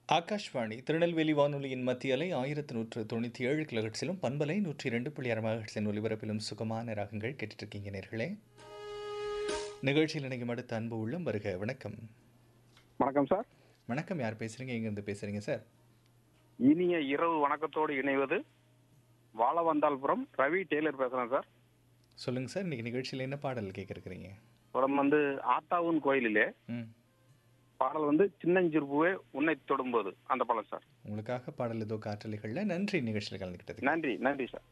ஆகாஷ்வாணி திருநெல்வேலி வானொலியின் மத்திய அலை 1197 கிலோஹெர்ட்ஸிலும் பண்பலை 102.6 மெகாஹெர்ட்ஸின் ஒலிபரப்பிலும் சுகமான ராகங்கள் கேட்டுட்ருக்கீங்க நேர்களே. நிகழ்ச்சியில் இணையும் அடுத்த அன்பு உள்ளம் வருக. வணக்கம். வணக்கம் சார். வணக்கம். யார் பேசுறீங்க? எங்கிருந்து பேசுறீங்க சார்? இனிய இரவு வணக்கத்தோடு இணைவது வாழவந்தாள்புரம் ரவி டெய்லர் பேசுறேன் சார். சொல்லுங்க சார். இன்னைக்கு நிகழ்ச்சியில் என்ன பாடல் கேட்கறீங்க? புறம் ஆத்தாவூன் கோயிலிலே பாடல் சின்னஞ்சிறுபூவே உன்னை தொடும்போது அந்த பாடல் சார். உங்களுக்காக பாடல் ஏதோ காற்றலைகள்ல. நன்றி நிகழ்ச்சியில் கலந்துக்கிட்டது. நன்றி சார்.